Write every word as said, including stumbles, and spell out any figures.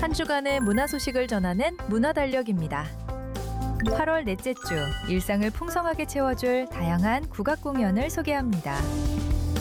한 주간의 문화 소식을 전하는 문화달력입니다. 팔월 넷째 주, 일상을 풍성하게 채워줄 다양한 국악 공연을 소개합니다.